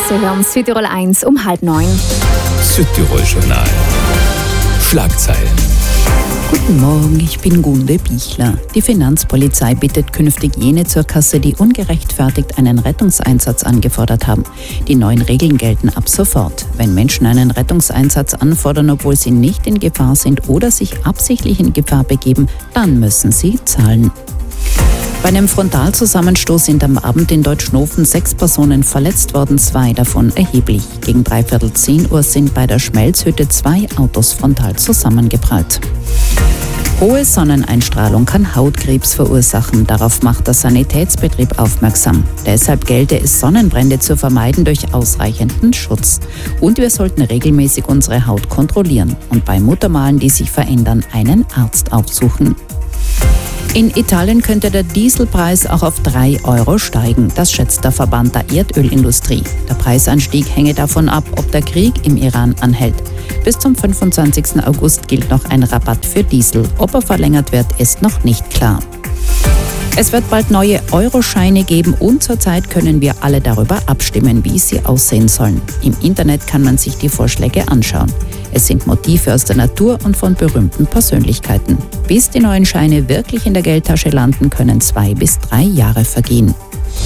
Sie hören Südtirol 1 um 8:30. Südtirol-Journal. Schlagzeilen. Guten Morgen, ich bin Gunde Bichler. Die Finanzpolizei bittet künftig jene zur Kasse, die ungerechtfertigt einen Rettungseinsatz angefordert haben. Die neuen Regeln gelten ab sofort. Wenn Menschen einen Rettungseinsatz anfordern, obwohl sie nicht in Gefahr sind oder sich absichtlich in Gefahr begeben, dann müssen sie zahlen. Bei einem Frontalzusammenstoß sind am Abend in Deutschnofen 6 Personen verletzt worden, 2 davon erheblich. Gegen 9:45 sind bei der Schmelzhütte 2 Autos frontal zusammengeprallt. Hohe Sonneneinstrahlung kann Hautkrebs verursachen. Darauf macht der Sanitätsbetrieb aufmerksam. Deshalb gelte es, Sonnenbrände zu vermeiden durch ausreichenden Schutz. Und wir sollten regelmäßig unsere Haut kontrollieren und bei Muttermalen, die sich verändern, einen Arzt aufsuchen. In Italien könnte der Dieselpreis auch auf 3 Euro steigen. Das schätzt der Verband der Erdölindustrie. Der Preisanstieg hänge davon ab, ob der Krieg im Iran anhält. Bis zum 25. August gilt noch ein Rabatt für Diesel. Ob er verlängert wird, ist noch nicht klar. Es wird bald neue Euroscheine geben und zurzeit können wir alle darüber abstimmen, wie sie aussehen sollen. Im Internet kann man sich die Vorschläge anschauen. Es sind Motive aus der Natur und von berühmten Persönlichkeiten. Bis die neuen Scheine wirklich in der Geldtasche landen, können 2 bis 3 Jahre vergehen.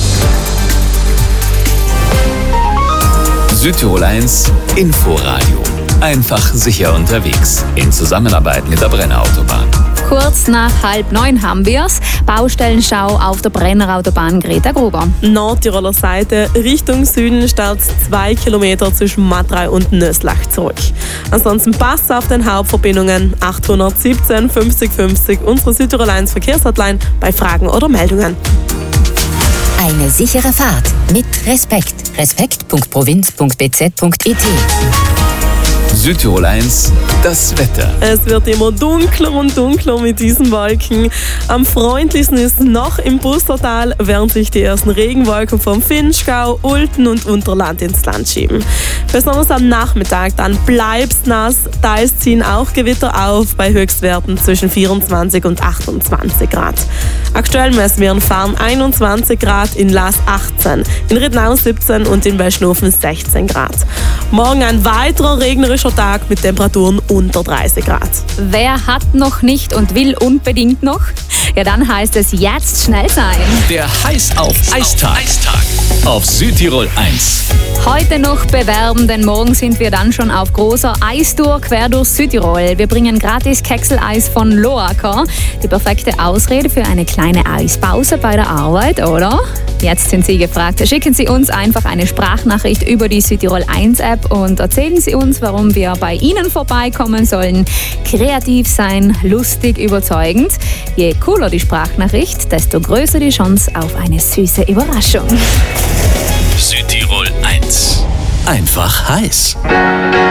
Südtirol 1 Inforadio. Einfach sicher unterwegs. In Zusammenarbeit mit der Brennerautobahn. Kurz nach 8:30 haben wir's. Baustellenstau auf der Brennerautobahn Greta-Gruber. Nordtiroler Seite Richtung Süden staut 2 Kilometer zwischen Matrei und Nöslach zurück. Ansonsten passt auf den Hauptverbindungen 817 50 50 unsere Südtirol 1 Verkehrshotline bei Fragen oder Meldungen. Eine sichere Fahrt mit Respekt. Respekt.provinz.bz.it. Südtirol 1, das Wetter. Es wird immer dunkler und dunkler mit diesen Wolken. Am freundlichsten ist noch im Bustertal, während sich die ersten Regenwolken vom Vinschgau, Ulten und Unterland ins Land schieben. Besonders am Nachmittag dann bleibt's nass. Teils ziehen auch Gewitter auf bei Höchstwerten zwischen 24 und 28 Grad. Aktuell messen wir in Farn 21 Grad, in Laas 18, in Riednau 17 und in Beschnofen 16 Grad. Morgen ein weiterer regnerischer Tag mit Temperaturen unter 30 Grad. Wer hat noch nicht und will unbedingt noch? Ja, dann heißt es jetzt schnell sein. Der Heiß auf Eistag. Auf Südtirol 1. Heute noch bewerben, denn morgen sind wir dann schon auf großer Eistour quer durch Südtirol. Wir bringen gratis Kekseleis von Loacker. Die perfekte Ausrede für eine kleine Eispause bei der Arbeit, oder? Jetzt sind Sie gefragt. Schicken Sie uns einfach eine Sprachnachricht über die Südtirol 1 App und erzählen Sie uns, warum wir bei Ihnen vorbeikommen sollen. Kreativ sein, lustig, überzeugend. Je cooler die Sprachnachricht, desto größer die Chance auf eine süße Überraschung. Südtirol 1. Einfach heiß.